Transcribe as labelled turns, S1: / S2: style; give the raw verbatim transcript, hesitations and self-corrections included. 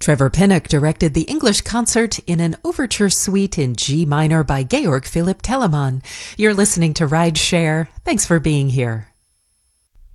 S1: Trevor Pinnock directed the English concert in an overture suite in G minor by Georg Philipp Telemann. You're listening to Ride Share. Thanks for being here.